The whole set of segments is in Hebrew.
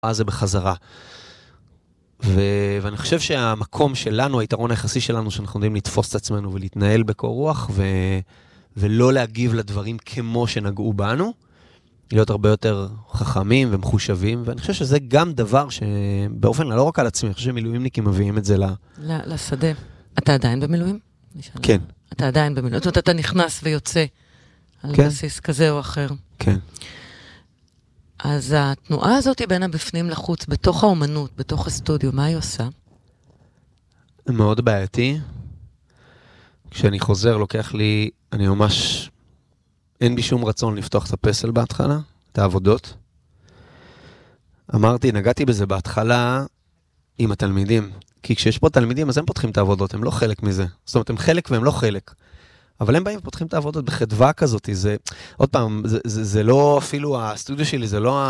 אז זה בחזרה. ואני חושב שהמקום שלנו, היתרון היחסי שלנו, שאנחנו יודעים לתפוס את עצמנו ולהתנהל בקור רוח, ולא להגיב לדברים כמו שנגעו בנו, להיות הרבה יותר חכמים ומחושבים, ואני חושב שזה גם דבר שבאופן, לא רק על עצמי, אני חושב שמילואימניקים מביאים את זה לשדה. אתה עדיין במילואים? כן. אתה עדיין במילואים. זאת אומרת, אתה נכנס ויוצא על בסיס כזה או אחר. כן. אז התנועה הזאת היא בין הבפנים לחוץ, בתוך האומנות, בתוך הסטודיו, מה היא עושה? מאוד בעייתי. כשאני חוזר, לוקח לי, אני ממש, אין בי שום רצון לפתוח את הפסל בהתחלה, את העבודות. אמרתי, נגעתי בזה בהתחלה עם התלמידים, כי כשיש פה תלמידים, אז הם פותחים את העבודות, הם לא חלק מזה. זאת אומרת, הם חלק והם לא חלק. אבל הם באים ופותחים את העבודות בחדווה כזאת, זה, עוד פעם, זה לא אפילו הסטודיו שלי, זה לא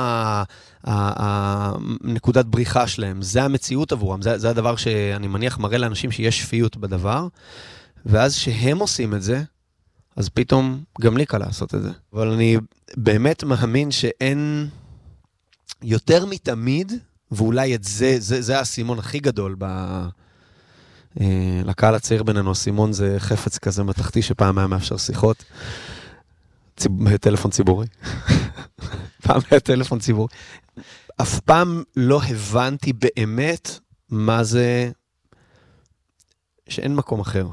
הנקודת בריחה שלהם, זה המציאות עבורם, זה הדבר שאני מניח מראה לאנשים שיש שפיות בדבר, ואז שהם עושים את זה, אז פתאום גם לי קל לעשות את זה. אבל אני באמת מאמין שאין יותר מתמיד, ואולי את זה הסימון הכי גדול לקהל הצעיר בינינו, סימון זה חפץ כזה מתחתי שפעם היה מאפשר שיחות, טלפון ציבורי. פעם היה טלפון ציבורי. אף פעם לא הבנתי באמת מה זה שאין מקום אחר.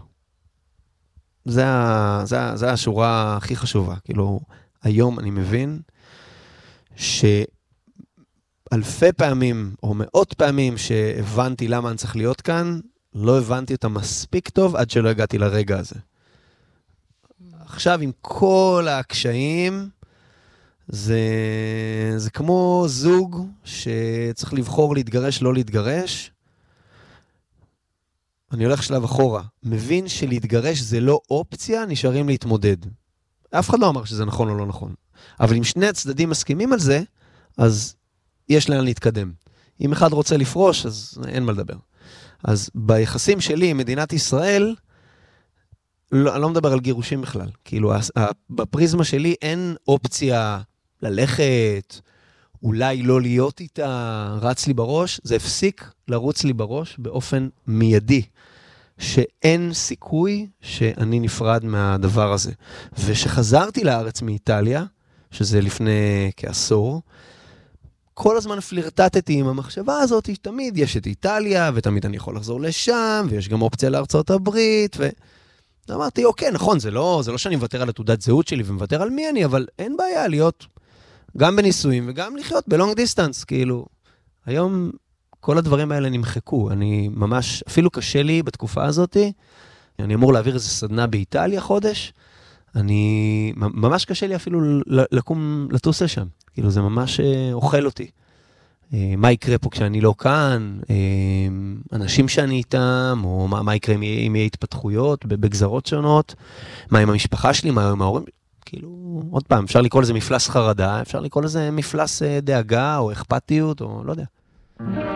זה השורה הכי חשובה. כאילו, היום אני מבין שאלפי פעמים, או מאות פעמים שהבנתי למה אני צריך להיות כאן, לא הבנתי אותה מספיק טוב עד שלא הגעתי לרגע הזה. עכשיו, עם כל הקשיים, זה כמו זוג שצריך לבחור להתגרש, לא להתגרש. אני הולך שלב אחורה. מבין שלהתגרש זה לא אופציה, נשארים להתמודד. אף אחד לא אמר שזה נכון או לא נכון. אבל אם שני הצדדים מסכימים על זה, אז יש לאן להתקדם. אם אחד רוצה לפרוש, אז אין מה לדבר. אז ביחסים שלי עם מדינת ישראל, אני לא מדבר על גירושים בכלל. כאילו, בפריזמה שלי אין אופציה ללכת, אולי לא להיות איתה, רץ לי בראש, זה הפסיק לרוץ לי בראש באופן מיידי, שאין סיכוי שאני נפרד מהדבר הזה. ושחזרתי לארץ מאיטליה, שזה לפני כעשור, כל הזמן פלירטטתי עם המחשבה הזאת, תמיד יש את איטליה, ותמיד אני יכול לחזור לשם, ויש גם אופציה לארצות הברית, ואמרתי, אוקיי, נכון, זה לא שאני מוותר על התעודת זהות שלי, ומוותר על מי אני, אבל אין בעיה להיות גם בניסויים, וגם לחיות בלונג דיסטנס, כאילו, היום כל הדברים האלה נמחקו, אני ממש, אפילו קשה לי בתקופה הזאת, אני אמור להעביר איזה סדנה באיטליה חודש, ממש קשה לי אפילו לקום לטוס לשם, כאילו זה ממש אוכל אותי. מה יקרה פה כשאני לא כאן, אנשים שאני איתם, או מה יקרה אם יהיה התפתחויות בגזרות שונות, מה עם המשפחה שלי, מה עם ההורים, כאילו, עוד פעם, אפשר לקרוא לזה מפלס חרדה, אפשר לקרוא לזה מפלס דאגה, או אכפתיות, או לא יודע.